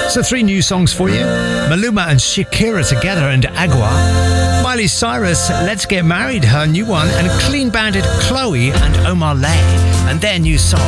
So 3 new songs for you. Maluma and Shakira together and Agua. Miley Cyrus, Let's Get Married, her new one. And Clean Bandit, Chloe and Omar Lay and their new song,